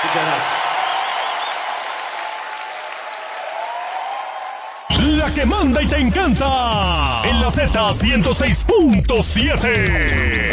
Muchas gracias. La que manda y te encanta. En la Z 106.7.